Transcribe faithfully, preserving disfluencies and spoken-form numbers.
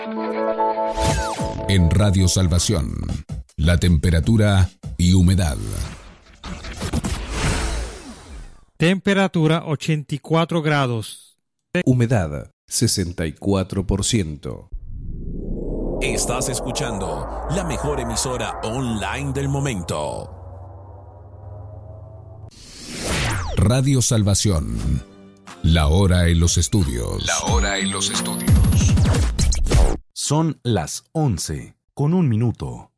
En Radio Salvación, la temperatura y humedad. Temperatura ochenta y cuatro grados. Humedad sesenta y cuatro por ciento. Estás escuchando la mejor emisora online del momento. Radio Salvación. La hora en los estudios. La hora en los estudios. Son las once con un minuto.